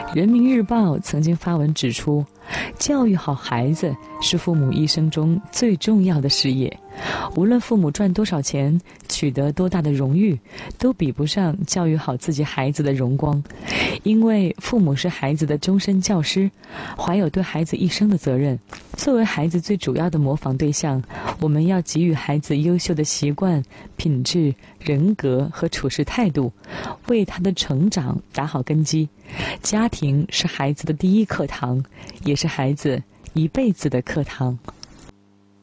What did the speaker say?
人民日报曾经发文指出，教育好孩子是父母一生中最重要的事业，无论父母赚多少钱，取得多大的荣誉，都比不上教育好自己孩子的荣光。因为父母是孩子的终身教师，怀有对孩子一生的责任。作为孩子最主要的模仿对象，我们要给予孩子优秀的习惯、品质、人格和处事态度，为他的成长打好根基。家庭是孩子的第一课堂，也是孩子一辈子的课堂。